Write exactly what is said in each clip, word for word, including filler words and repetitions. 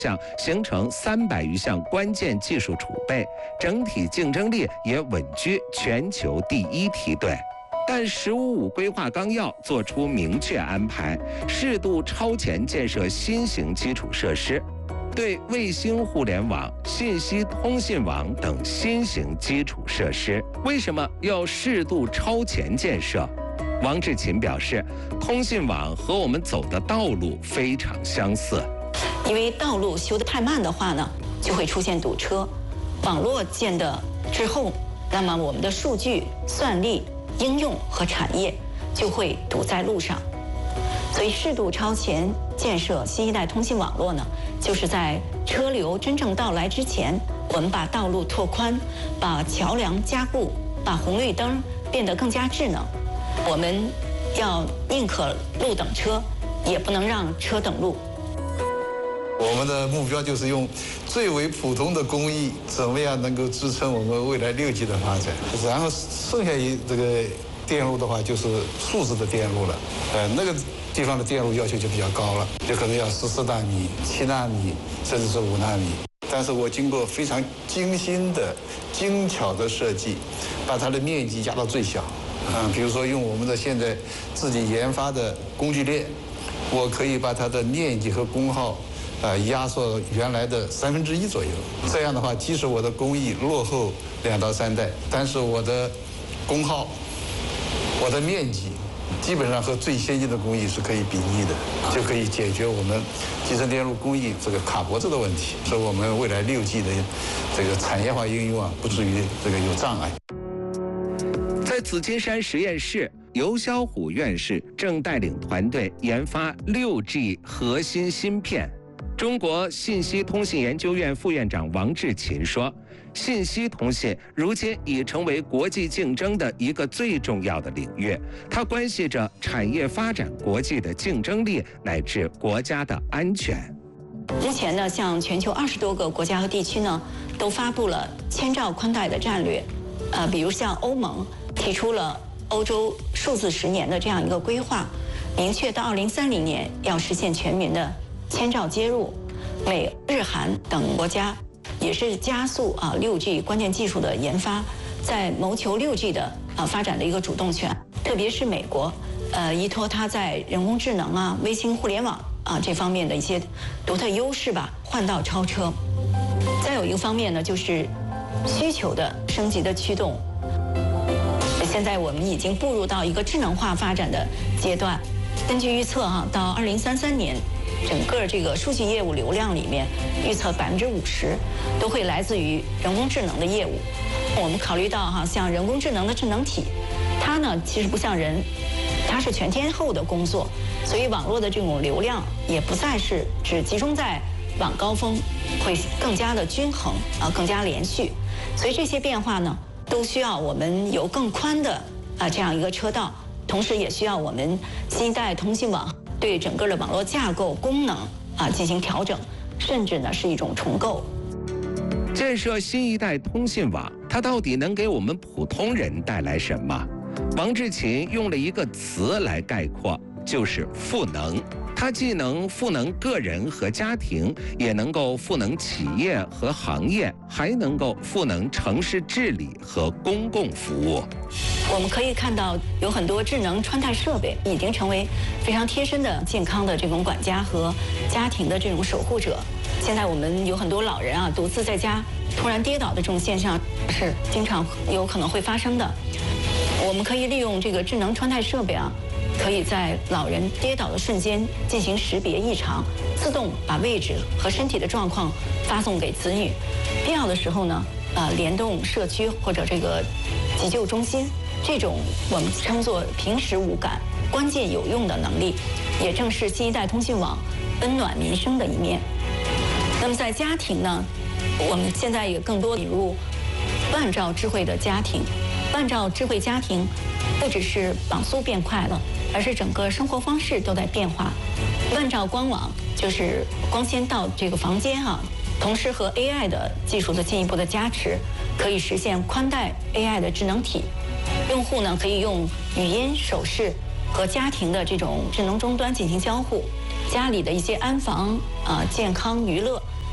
项形成三百余项关键技术储备，整体竞争力也稳居全球第一梯队。但“十五五”规划纲要作出明确安排，适度超前建设新型基础设施，对卫星互联网、信息通信网等新型基础设施，为什么要适度超前建设？王志勤表示，通信网和我们走的道路非常相似。 因为道路修得太慢的话呢，就会出现堵车；网络建的之后，那么我们的数据、算力、应用和产业就会堵在路上。所以，适度超前建设新一代通信网络呢，就是在车流真正到来之前，我们把道路拓宽，把桥梁加固，把红绿灯变得更加智能。我们要宁可路等车，也不能让车等路。 我们的目标就是用最为普通的工艺，怎么样能够支撑我们未来六 G 的发展？然后剩下一这个电路的话，就是数字的电路了。呃，那个地方的电路要求就比较高了，有可能要十四纳米、七纳米，甚至是五纳米。但是我经过非常精心的、精巧的设计，把它的面积压到最小。嗯，比如说用我们的现在自己研发的工具链，我可以把它的面积和功耗。呃，压缩原来的三分之一左右。这样的话，即使我的工艺落后两到三代，但是我的功耗、我的面积，基本上和最先进的工艺是可以比拟的，就可以解决我们集成电路工艺这个卡脖子的问题，使我们未来六 G 的这个产业化应用啊，不至于这个有障碍。 在紫金山实验室，尤小虎院士正带领团队研发六 G 核心芯片。中国信息通信研究院副院长王志勤说，信息通信如今已成为国际竞争的一个最重要的领域，它关系着产业发展、国际的竞争力乃至国家的安全。 目前呢，像全球二十多个国家和地区呢，都发布了千兆宽带的战略，呃，比如像欧盟提出了欧洲数字十年的这样一个规划，明确到二零三零年要实现全民的千兆接入。美、日、韩等国家也是加速啊六 G 关键技术的研发，在谋求六 G 的啊发展的一个主动权。特别是美国，呃，依托它在人工智能啊、卫星互联网啊这方面的一些独特优势吧，换道超车。再有一个方面呢，就是需求的升级的驱动。现在我们已经步入到一个智能化发展的阶段。根据预测哈，到二零三三年，整个这个数据业务流量里面，预测百分之五十都会来自于人工智能的业务。我们考虑到哈，像人工智能的智能体，它呢其实不像人，它是全天候的工作，所以网络的这种流量也不再是只集中在晚高峰，会更加的均衡啊，更加连续。所以这些变化呢，都需要我们有更宽的啊这样一个车道。同时也需要我们新一代通信网对整个的网络架构功能啊进行调整，甚至呢是一种重构。 建设新一代通信网，它到底能给我们普通人带来什么？王志勤用了一个词来概括，就是赋能。它既能赋能个人和家庭，也能够赋能企业和行业，还能够赋能城市治理和公共服务。 我们可以看到，有很多智能穿戴设备已经成为非常贴身的健康的这种管家和家庭的这种守护者。现在我们有很多老人啊，独自在家突然跌倒的这种现象是经常有可能会发生的。我们可以利用这个智能穿戴设备啊，可以在老人跌倒的瞬间进行识别异常，自动把位置和身体的状况发送给子女。必要的时候呢，呃，联动社区或者这个急救中心，这种我们称作平时无感、关键有用的能力，也正是新一代通信网温暖民生的一面。那么在家庭呢，我们现在也更多引入万兆智慧的家庭。万兆智慧家庭不只是网速变快了，而是整个生活方式都在变化。万兆光网就是光纤到这个房间哈、啊，同时和 A I 的技术的进一步的加持，可以实现宽带 A I 的智能体。用户呢可以用语音、手势和家庭的这种智能终端进行交互，家里的一些安防、啊、呃、健康、娱乐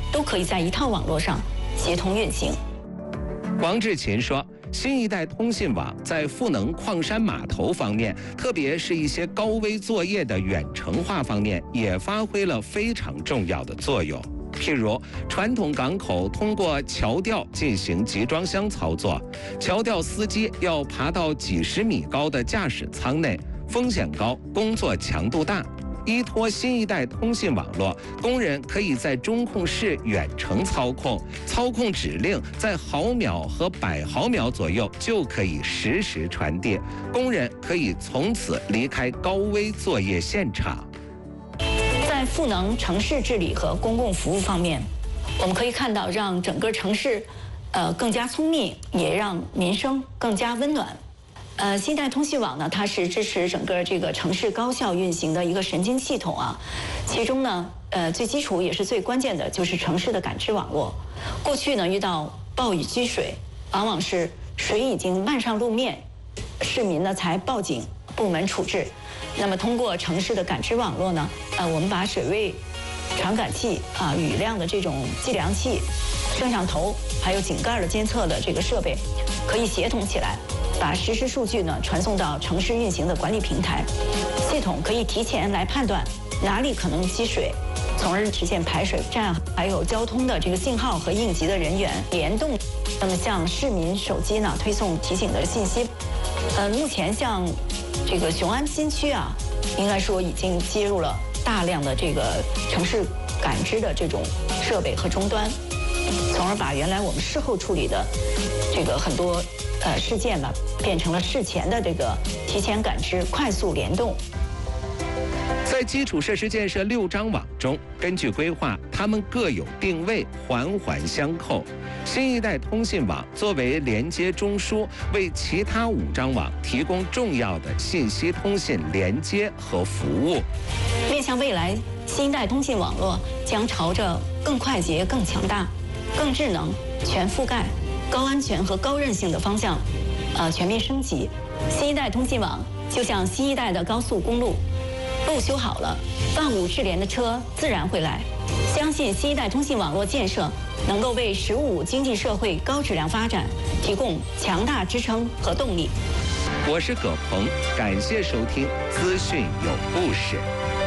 都可以在一套网络上协同运行。 王志勤说，新一代通信网在赋能矿山码头方面，特别是一些高危作业的远程化方面，也发挥了非常重要的作用。譬如，传统港口通过桥吊进行集装箱操作，桥吊司机要爬到几十米高的驾驶舱内，风险高，工作强度大。依托新一代通信网络，工人可以在中控室远程操控，操控指令在毫秒和百毫秒左右就可以实时传递，工人可以从此离开高危作业现场。 在赋能城市治理和公共服务方面，我们可以看到，让整个城市，呃，更加聪明，也让民生更加温暖。呃，新一代通信网呢，它是支持整个这个城市高效运行的一个神经系统啊。其中呢，呃，最基础也是最关键的就是城市的感知网络。过去呢，遇到暴雨积水，往往是水已经漫上路面，市民呢才报警，部门处置。那么通过城市的感知网络呢，呃，我们把水位传感器啊、雨量的这种计量器、摄像头，还有井盖的监测的这个设备，可以协同起来，把实时数据呢传送到城市运行的管理平台，系统可以提前来判断哪里可能积水，从而实现排水站还有交通的这个信号和应急的人员联动，那么向市民手机呢推送提醒的信息。呃，目前像这个雄安新区啊，应该说已经接入了大量的这个城市感知的这种设备和终端，从而把原来我们事后处理的这个很多呃事件呢，变成了事前的这个提前感知、快速联动。 在基础设施建设六张网中，根据规划，它们各有定位，环环相扣。新一代通信网作为连接中枢，为其他五张网提供重要的信息通信连接和服务。 面向未来，新一代通信网络将朝着更快捷、更强大、更智能、全覆盖、高安全和高韧性的方向，呃，全面升级。新一代通信网就像新一代的高速公路，路修好了，万物智联的车自然会来。相信新一代通信网络建设能够为“十五”经济社会高质量发展提供强大支撑和动力。 我是葛鹏，感谢收听《资讯有故事》。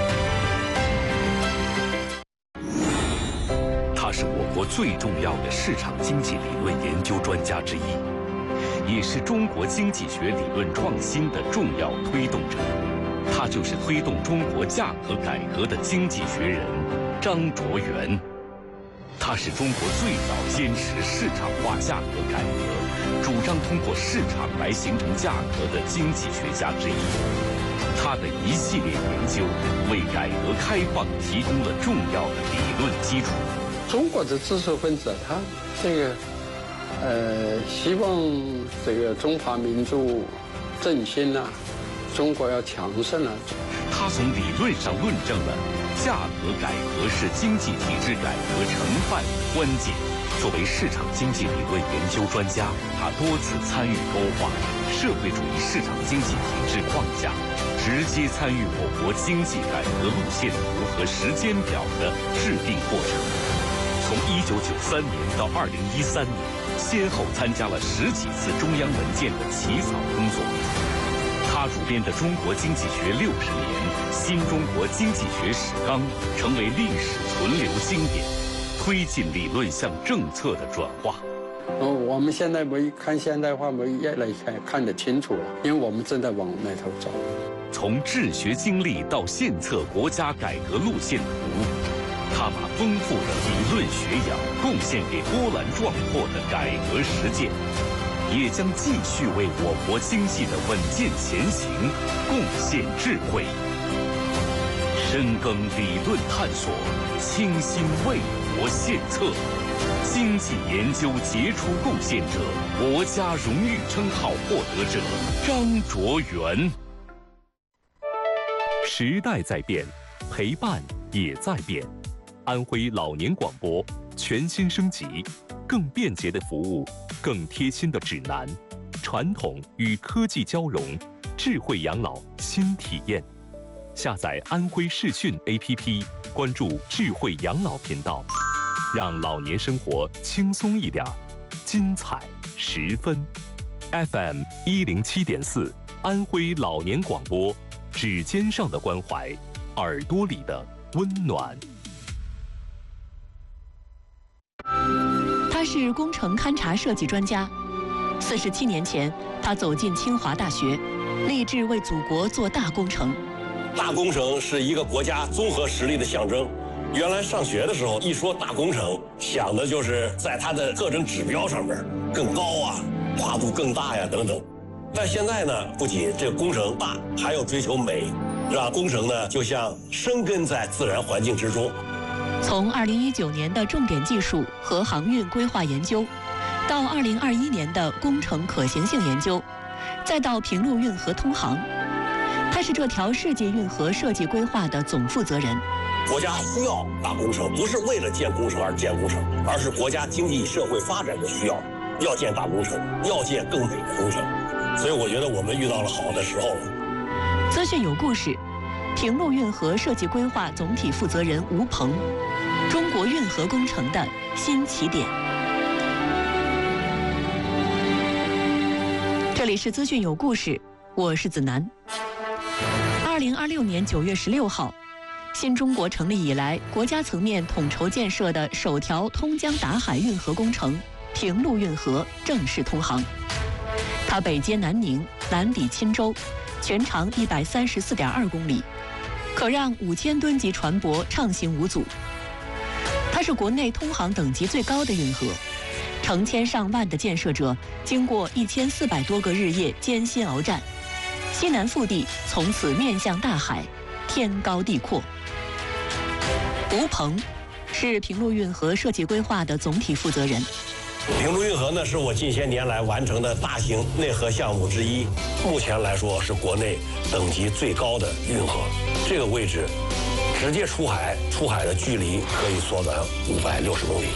他是我国最重要的市场经济理论研究专家之一，也是中国经济学理论创新的重要推动者。他就是推动中国价格改革的经济学人张卓元。他是中国最早坚持市场化价格改革，主张通过市场来形成价格的经济学家之一。他的一系列研究为改革开放提供了重要的理论基础。 中国的知识分子，他这个呃，希望这个中华民族振兴啊，中国要强盛啊。 他从理论上论证了价格改革是经济体制改革成败的关键。作为市场经济理论研究专家，他多次参与勾画社会主义市场经济体制框架，直接参与我国经济改革路线图和时间表的制定过程。从一九九三年到二零一三年，先后参加了十几次中央文件的起草工作。他主编的《中国经济学六十年：新中国经济学史纲》成为历史存留经典，推进理论向政策的转化。 哦，我们现在没看现代化，没越来越看得清楚了，因为我们正在往那头走。 从治学经历到献策国家改革路线图，他把丰富的理论学养贡献给波澜壮阔的改革实践，也将继续为我国经济的稳健前行贡献智慧。深耕理论探索，倾心为国献策，经济研究杰出贡献者、国家荣誉称号获得者张卓元。时代在变，陪伴也在变。安徽老年广播全新升级，更便捷的服务，更贴心的指南，传统与科技交融，智慧养老新体验。下载安徽视讯 A P P， 关注智慧养老频道。 让老年生活轻松一点，精彩十分。F M 一零七点四，安徽老年广播，指尖上的关怀，耳朵里的温暖。 他是工程勘察设计专家。四十七年前，他走进清华大学，立志为祖国做大工程。 大工程是一个国家综合实力的象征。原来上学的时候，一说大工程，想的就是在它的特征指标上面更高啊，跨度更大呀等等。但现在呢，不仅这个工程大，还要追求美，让工程呢就像生根在自然环境之中。 从二零一九年的重点技术和航运规划研究，到二零二一年的工程可行性研究，再到平陆运河通航，他是这条世界运河设计规划的总负责人。 国家需要大工程，不是为了建工程而建工程，而是国家经济社会发展的需要，要建大工程，要建更美的工程。所以我觉得我们遇到了好的时候了。 资讯有故事，平陆运河设计规划总体负责人吴鹏，中国运河工程的新起点。这里是资讯有故事，我是子楠。二零二六年九月十六号，新中国成立以来，国家层面统筹建设的首条通江达海运河工程平陆运河正式通航。它北接南宁，南抵钦州，全长一百三十四点二公里，可让五千吨级船舶畅行无阻。它是国内通航等级最高的运河，成千上万的建设者经过一千四百多个日夜艰辛鏖战，西南腹地从此面向大海，天高地阔。吴鹏是平陆运河设计规划的总体负责人。 平陆运河呢，是我近些年来完成的大型内河项目之一，目前来说是国内等级最高的运河。这个位置直接出海，出海的距离可以缩短五百六十公里。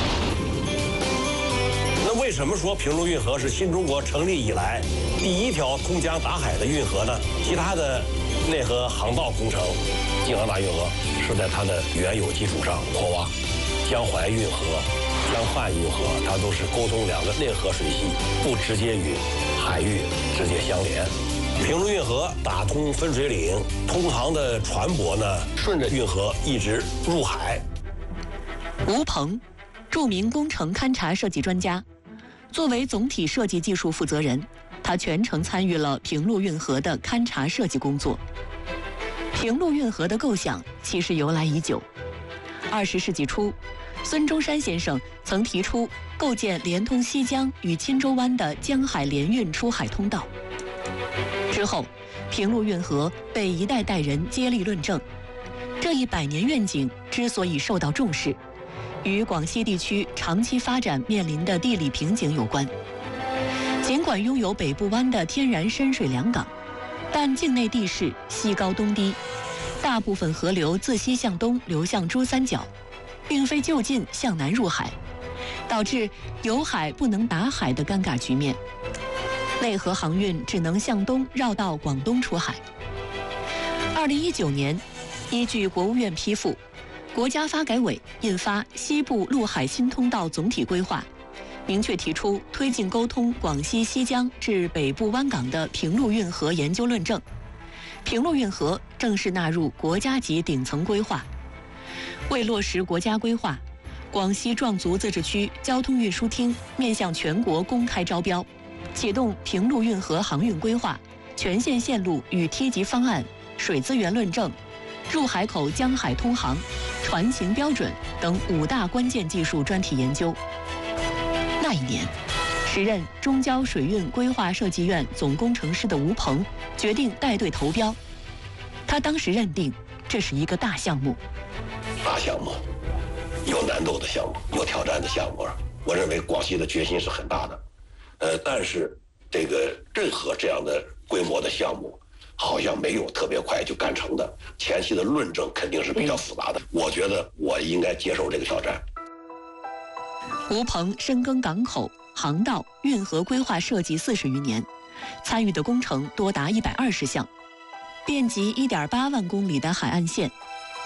那为什么说平陆运河是新中国成立以来第一条通江达海的运河呢？其他的内河航道工程，京杭大运河是在它的原有基础上扩挖，江淮运河、江汉运河，它都是沟通两个内河水系，不直接与海域直接相连。平陆运河打通分水岭，通航的船舶呢，顺着运河一直入海。 吴鹏，著名工程勘察设计专家，作为总体设计技术负责人，他全程参与了平陆运河的勘察设计工作。平陆运河的构想其实由来已久，二十世纪初，孙中山先生曾提出构建连通西江与钦州湾的江海联运出海通道。之后，平陆运河被一代代人接力论证。这一百年愿景之所以受到重视，与广西地区长期发展面临的地理瓶颈有关。尽管拥有北部湾的天然深水良港，但境内地势西高东低，大部分河流自西向东流向珠三角，并非就近向南入海，导致有海不能打海的尴尬局面。内河航运只能向东绕到广东出海。二零一九年，依据国务院批复，国家发改委印发《西部陆海新通道总体规划》，明确提出推进沟通广西西江至北部湾港的平陆运河研究论证。平陆运河正式纳入国家级顶层规划。为落实国家规划，广西壮族自治区交通运输厅面向全国公开招标，启动平陆运河航运规划、全线线路与梯级方案、水资源论证、入海口江海通航、船型标准等五大关键技术专题研究。那一年，时任中交水运规划设计院总工程师的吴鹏决定带队投标。他当时认定这是一个大项目， 大项目，有难度的项目，有挑战的项目。我认为广西的决心是很大的，呃，但是这个任何这样的规模的项目，好像没有特别快就干成的，前期的论证肯定是比较复杂的。我觉得我应该接受这个挑战。 吴鹏深耕港口、航道、运河规划设计四十余年，参与的工程多达一百二十项，遍及一点八万公里的海岸线。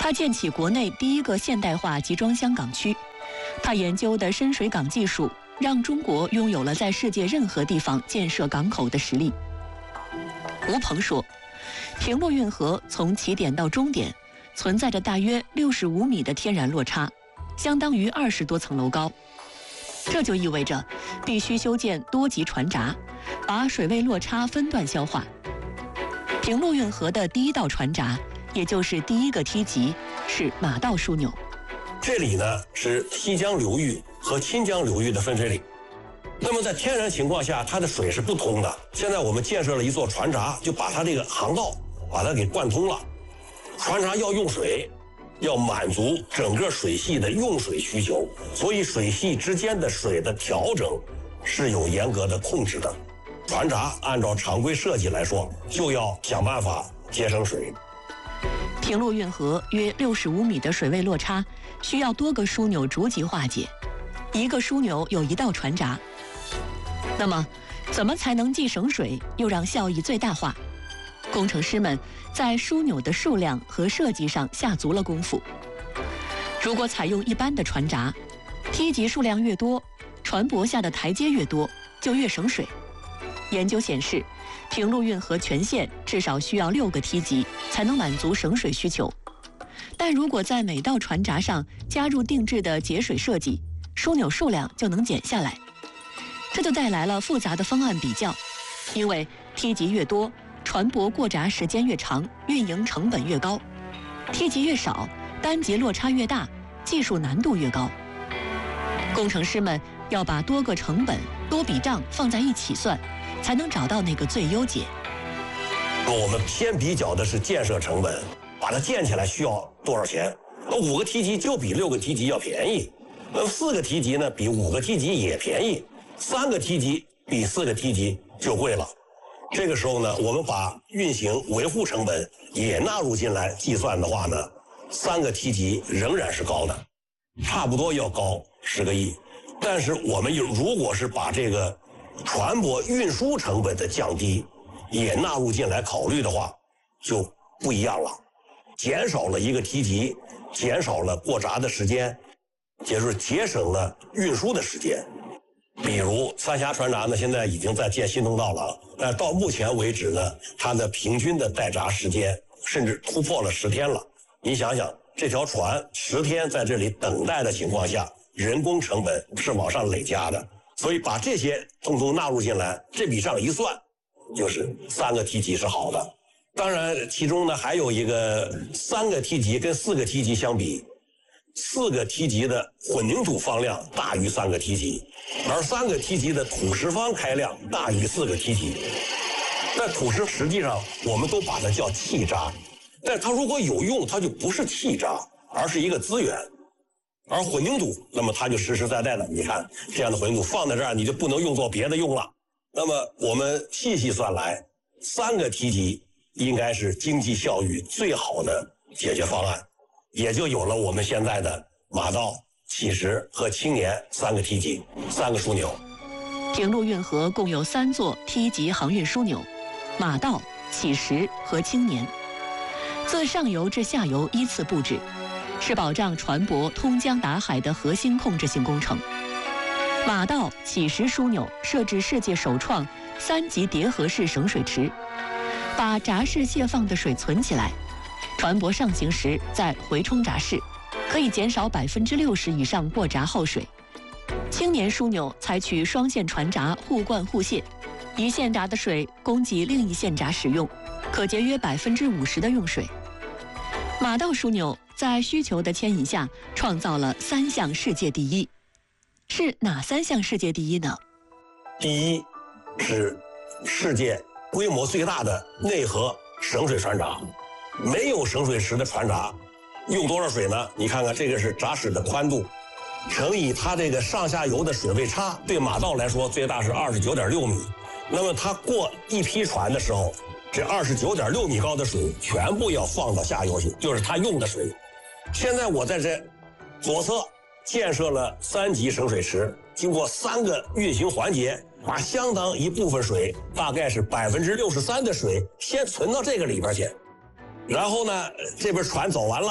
他建起国内第一个现代化集装箱港区，他研究的深水港技术让中国拥有了在世界任何地方建设港口的实力。吴鹏说，平陆运河从起点到终点存在着大约六十五米的天然落差，相当于二十多层楼高。这就意味着必须修建多级船闸，把水位落差分段消化。平陆运河的第一道船闸，也就是第一个梯级，是马道枢纽。 这里呢是西江流域和钦江流域的分水岭。那么在天然情况下，它的水是不通的。现在我们建设了一座船闸，就把它这个航道把它给贯通了。船闸要用水，要满足整个水系的用水需求，所以水系之间的水的调整是有严格的控制的。船闸按照常规设计来说，就要想办法节省水。 平陆运河约六十五米的水位落差，需要多个枢纽逐级化解，一个枢纽有一道船闸。那么，怎么才能既省水又让效益最大化？工程师们在枢纽的数量和设计上下足了功夫。如果采用一般的船闸，梯级数量越多，船舶下的台阶越多，就越省水。研究显示，平陆运河全线至少需要六个梯级才能满足省水需求。但如果在每道船闸上加入定制的节水设计，枢纽数量就能减下来。这就带来了复杂的方案比较，因为梯级越多，船舶过闸时间越长，运营成本越高；梯级越少，单节落差越大，技术难度越高。工程师们要把多个成本、多笔账放在一起算，才能找到那个最优解。 我们先比较的是建设成本，把它建起来需要多少钱？那五个梯级就比六个梯级要便宜，那四个梯级呢比五个梯级也便宜，三个梯级比四个梯级就贵了。这个时候呢，我们把运行维护成本也纳入进来计算的话呢，三个梯级仍然是高的，差不多要高十个亿。但是我们如果是把这个船舶运输成本的降低也纳入进来考虑的话，就不一样了，减少了一个梯级，减少了过闸的时间，也就是节省了运输的时间。比如三峡船闸呢，现在已经在建新通道了，但到目前为止呢，它的平均的待闸时间甚至突破了十天了。你想想，这条船十天在这里等待的情况下，人工成本是往上累加的。所以把这些通通纳入进来，这笔账一算，就是三个梯级是好的。当然，其中呢还有一个三个梯级跟四个梯级相比，四个梯级的混凝土方量大于三个梯级，而三个梯级的土石方开量大于四个梯级。但土石实际上我们都把它叫气闸，但它如果有用，它就不是气闸，而是一个资源。而混凝土，那么它就实实在在的，你看这样的混凝土放在这儿，你就不能用作别的用了。那么我们细细算来，三个梯级应该是经济效益最好的解决方案，也就有了我们现在的马道、启石和青年三个梯级，三个枢纽。 平陆运河共有三座梯级航运枢纽：马道、启石和青年，自上游至下游依次布置，是保障船舶通江达海的核心控制性工程。马道、启石枢纽设置世界首创三级叠合式省水池，把闸室泄放的水存起来，船舶上行时再回冲闸室，可以减少百分之六十以上过闸耗水。青年枢纽采取双线船闸互灌互泄，一线闸的水供给另一线闸使用，可节约百分之五十的用水。马道枢纽在需求的牵引下，创造了三项世界第一。是哪三项世界第一呢？ 第一是世界规模最大的内河省水船闸，没有省水池的船闸用多少水呢？你看看这个是闸室的宽度，乘以它这个上下游的水位差，对马道来说最大是二十九点六米。那么它过一批船的时候，这二十九点六米高的水全部要放到下游去，就是它用的水。现在我在这左侧建设了三级省水池，经过三个运行环节，把相当一部分水，大概是百分之六十三的水，先存到这个里边去。然后呢，这边船走完了，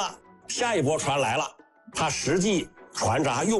下一波船来了，它实际船闸用